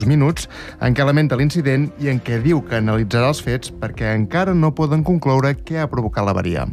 minuts en què lamenta l'incident i en què diu que analitzarà els fets perquè encara no poden concloure què ha provocat l'avaria.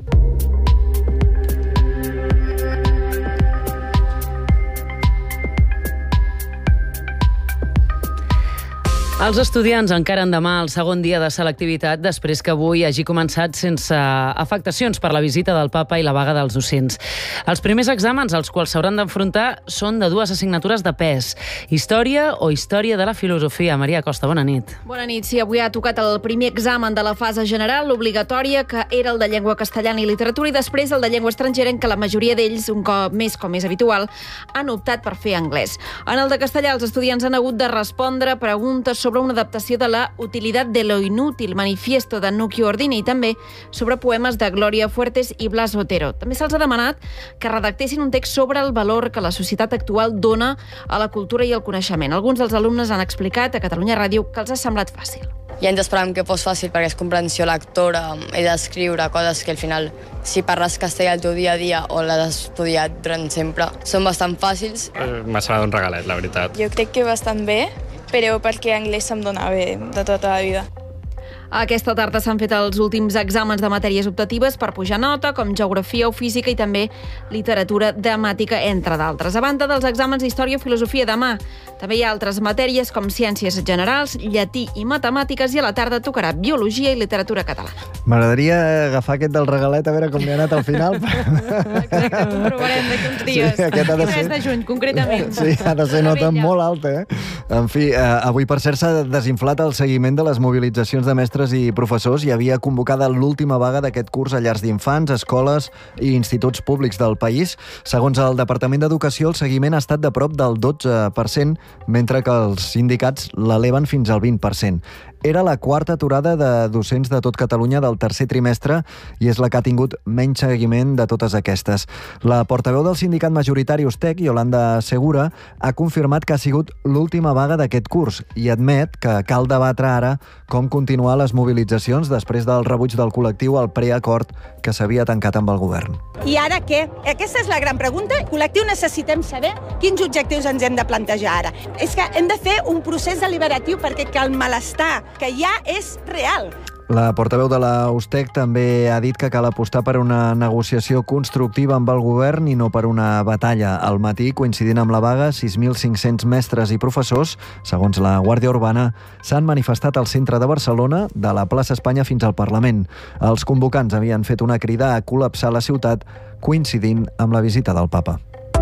Els estudiants encaren demà el segon dia de selectivitat després que avui hagi començat sense afectacions per la visita del papa i la vaga dels docents. Els primers exàmens als quals s'hauran d'enfrontar són de dues assignatures de pes: Història o Història de la Filosofia. Maria Costa, bona nit. Bona nit. Sí, avui ha tocat el primer examen de la fase general, l'obligatòria, que era el de llengua castellana i literatura, i després el de llengua estrangera, en què la majoria d'ells, un cop més, com és habitual, han optat per fer anglès. En el de castellà, els estudiants han hagut de respondre preguntes sobre una adaptació de la Utilidad de lo inútil, manifiesto de Nuccio Ordine, i també sobre poemes de Gloria Fuertes i Blas Otero. També se'ls ha demanat que redactessin un text sobre el valor que la societat actual dona a la cultura i al coneixement. Alguns dels alumnes han explicat a Catalunya Ràdio que els ha semblat fàcil. Ja ens esperàvem que fos fàcil perquè és comprensió lectora, he d'escriure coses que al final, si parles castellà el teu dia a dia o l'has estudiat durant sempre, són bastant fàcils. M'ha semblat un regalet, la veritat. Jo crec que bastant bé, però perquè anglès se'm dona bé de tota la vida. Aquesta tarda s'han fet els últims exàmens de matèries optatives per pujar nota, com geografia o física i també literatura dramàtica, entre d'altres. A banda dels exàmens d'història o filosofia demà, també hi ha altres matèries com ciències generals, llatí i matemàtiques, i a la tarda tocarà biologia i literatura catalana. M'agradaria agafar aquest del regalet, a veure com li ha anat al final. Exacte, ho provarem d'aquí uns dies. Sí, aquest ha de 3 de juny, concretament. Sí, ha de ser nota molt alta, En fi, avui per cert s'ha desinflat el seguiment de les mobilitzacions de mestres i professors. Hi havia convocada l'última vaga d'aquest curs a llars d'infants, escoles i instituts públics del país. Segons el Departament d'Educació, el seguiment ha estat de prop del 12%, mentre que els sindicats l'eleven fins al 20%. Era la quarta aturada de docents de tot Catalunya del tercer trimestre i és la que ha tingut menys seguiment de totes aquestes. La portaveu del sindicat majoritari USTEC, Yolanda Segura, ha confirmat que ha sigut l'última vaga d'aquest curs i admet que cal debatre ara com continuar les mobilitzacions després del rebuig del col·lectiu al preacord que s'havia tancat amb el govern. I ara què? Aquesta és la gran pregunta. El col·lectiu necessitem saber quins objectius ens hem de plantejar ara. És que hem de fer un procés deliberatiu perquè el malestar que ja és real. La portaveu de la USTEC també ha dit que cal apostar per una negociació constructiva amb el govern i no per una batalla. Al matí, coincidint amb la vaga, 6.500 mestres i professors, segons la Guàrdia Urbana, s'han manifestat al centre de Barcelona, de la plaça Espanya fins al Parlament. Els convocants havien fet una crida a col·lapsar la ciutat, coincidint amb la visita del papa.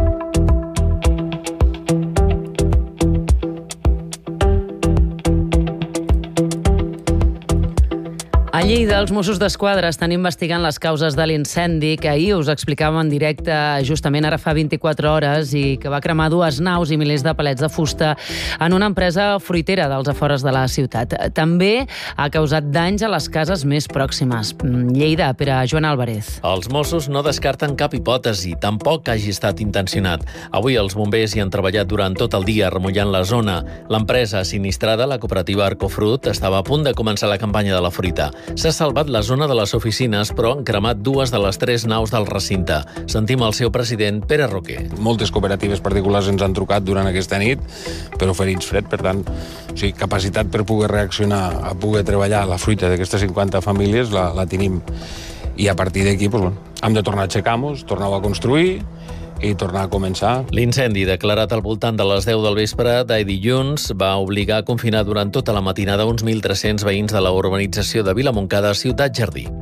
A Lleida, els Mossos d'Esquadra estan investigant les causes de l'incendi que ahir us explicàvem en directe, justament ara fa 24 hores, i que va cremar 2 naus i milers de palets de fusta en una empresa fruitera dels afores de la ciutat. També ha causat danys a les cases més pròximes. Lleida, per a Joan Álvarez. Els Mossos no descarten cap hipòtesi, tampoc que hagi estat intencionat. Avui els bombers hi han treballat durant tot el dia remullant la zona. L'empresa sinistrada, la cooperativa Arcofrut, estava a punt de començar la campanya de la fruita. S'ha salvat la zona de les oficines, però han cremat 2 de les 3 naus del recinte. Sentim el seu president, Pere Roquer. Moltes cooperatives particulars ens han trucat durant aquesta nit per oferir-nos fred, per tant, capacitat per poder reaccionar, a poder treballar la fruita d'aquestes 50 famílies la tenim. I a partir d'aquí, hem de tornar a aixecar-nos, tornar a construir i tornar a començar. L'incendi, declarat al voltant de les 10 del vespre d'ahir dilluns, va obligar a confinar durant tota la matinada uns 1.300 veïns de la urbanització de Vilamontcada, Ciutat Jardí.